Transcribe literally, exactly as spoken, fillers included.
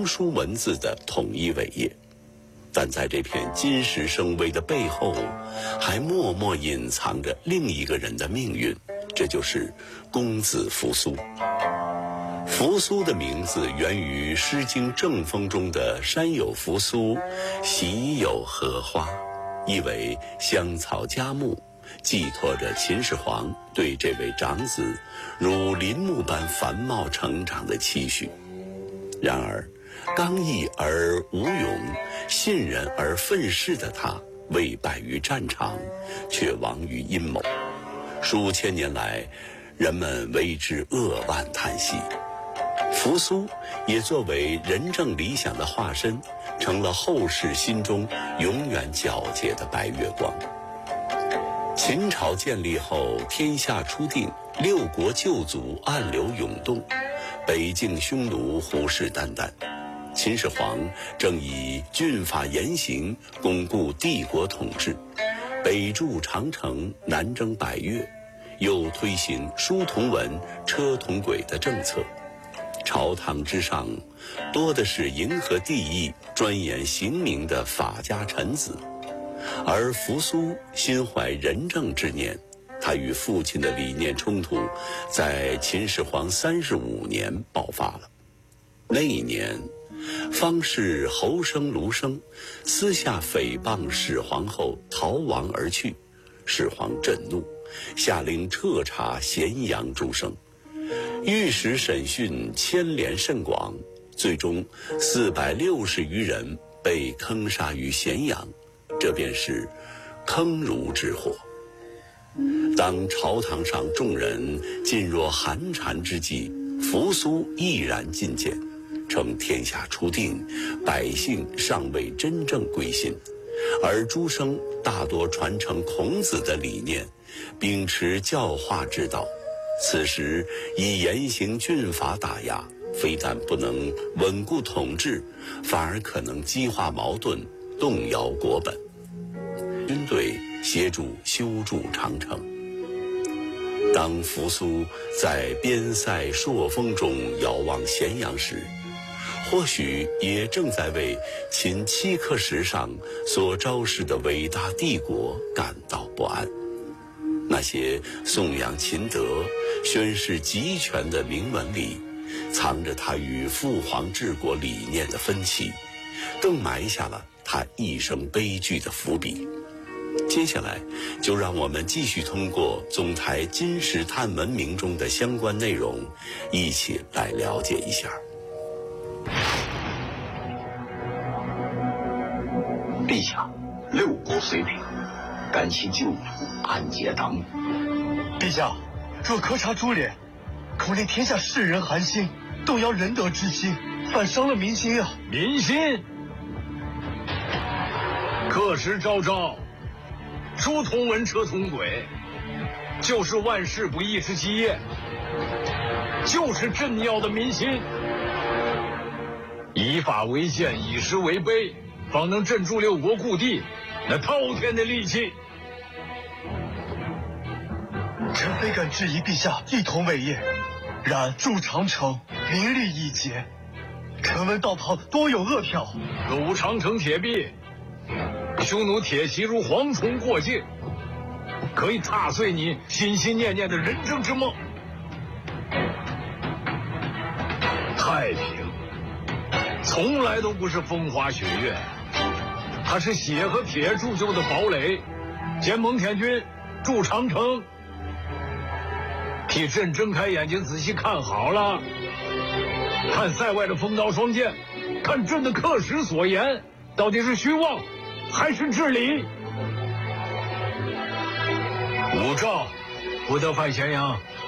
行书文字的统一伟业。但在这片金石生威的背后，还默默隐藏着另一个人的命运，这就是公子扶苏。扶苏的名字源于《诗经·正风》中的“山有扶苏，喜有荷花”，意为香草佳木，寄托着秦始皇对这位长子如林木般繁茂成长的期许。然而刚毅而无勇，信任而愤世的他，未败于战场，却亡于阴谋。数千年来，人们为之扼腕叹息。扶苏也作为仁政理想的化身，成了后世心中永远皎洁的白月光。秦朝建立后，天下初定，六国旧族暗流涌动，北境匈奴虎视眈眈。秦始皇正以峻法严刑巩固帝国统治，北筑长城，南征百越，又推行书同文、车同轨的政策。朝堂之上，多的是迎合帝意、钻研刑名的法家臣子，而扶苏心怀仁政之念，他与父亲的理念冲突，在秦始皇三十五年爆发了。那一年，方士侯生、卢生私下诽谤始皇后，逃亡而去。始皇震怒，下令彻查咸阳诸生。御史审讯牵连甚广，最终四百六十余人被坑杀于咸阳，这便是坑儒之祸。当朝堂上众人噤若寒蝉之际，扶苏毅然进谏，称天下初定，百姓尚未真正归心，而诸生大多传承孔子的理念，秉持教化之道。此时以严刑峻法打压，非但不能稳固统治，反而可能激化矛盾，动摇国本。军队协助修筑长城。当扶苏在边塞朔风中遥望咸阳时，或许也正在为秦七刻石上所昭示的伟大帝国感到不安。那些颂扬秦德、宣示集权的铭文里，藏着他与父皇治国理念的分歧，更埋下了他一生悲剧的伏笔。接下来，就让我们继续通过总台金石探文明中的相关内容，一起来了解一下。 陛下，六国虽平，甘其旧土，安结党羽。 陛下，若苛察株连，恐令天下世人寒心，动摇仁德之心，反伤了民心啊！ 民心，刻石昭昭，书同文，车同轨，就是万事不易之基业，就是镇要的民心。以法为鉴，以实为碑，方能镇住六国故地那滔天的戾气。 臣非敢质疑陛下一统伟业，然筑长城，名利已竭，臣闻道旁多有恶票。 可无长城铁壁，匈奴铁骑如蝗虫过境，可以踏碎你心心念念的仁政之梦。太平从来都不是风花雪月，它是血和铁铸就的堡垒。结盟天军，筑长城，替朕睁开眼睛仔细看好了，看塞外的风刀霜剑，看朕的刻石所言，到底是虚妄还是治理？武曌不得犯咸阳，